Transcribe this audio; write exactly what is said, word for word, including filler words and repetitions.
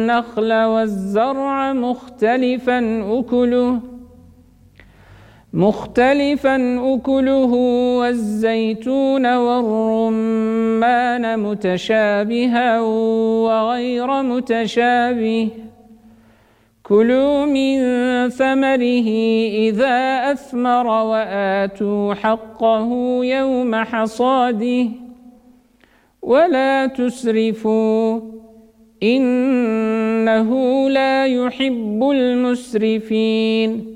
النخل والزرع مختلفا أكله مختلفا أكله والزيتون والرمان متشابها وغير متشابه كلوا من ثمره إذا أثمر وآتوا حقه يوم حصاده ولا تسرفوا إنه لا يحب المسرفين